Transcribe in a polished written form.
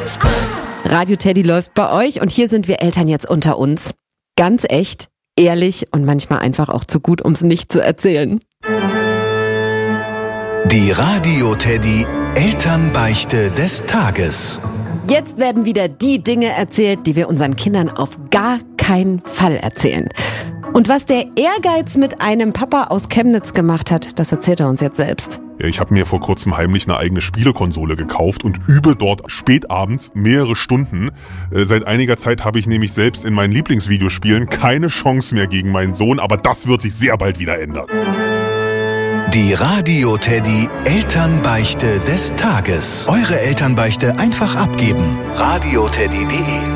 Radio Teddy läuft bei euch und hier sind wir Eltern jetzt unter uns. Ganz echt, ehrlich und manchmal einfach auch zu gut, um es nicht zu erzählen. Die Radio Teddy Elternbeichte des Tages. Jetzt werden wieder die Dinge erzählt, die wir unseren Kindern auf gar keinen Fall erzählen. Und was der Ehrgeiz mit einem Papa aus Chemnitz gemacht hat, das erzählt er uns jetzt selbst. Ja, ich habe mir vor kurzem heimlich eine eigene Spielekonsole gekauft und übe dort spätabends mehrere Stunden. Seit einiger Zeit habe ich nämlich selbst in meinen Lieblingsvideospielen keine Chance mehr gegen meinen Sohn, aber das wird sich sehr bald wieder ändern. Die Radio Teddy Elternbeichte des Tages. Eure Elternbeichte einfach abgeben. radioteddy.de